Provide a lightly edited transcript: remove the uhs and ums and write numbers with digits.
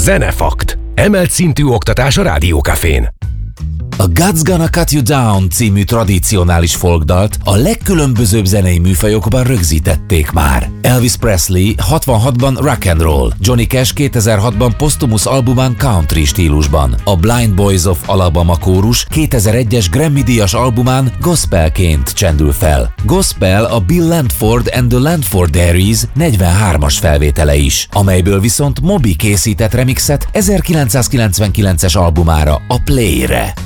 Zenefakt. Emelt szintű oktatás a Rádiókafén. A God's Gonna Cut You Down című tradicionális folkdalt a legkülönbözőbb zenei műfajokban rögzítették már. Elvis Presley 66-ban rock and roll, Johnny Cash 2006-ban posztumusz albumán country stílusban, a Blind Boys of Alabama kórus 2001-es Grammy-díjas albumán gospelként csendül fel. Gospel a Bill Landford and the Landford Diaries 43-as felvétele is, amelyből viszont Moby készített remixet 1999-es albumára, a Play-re.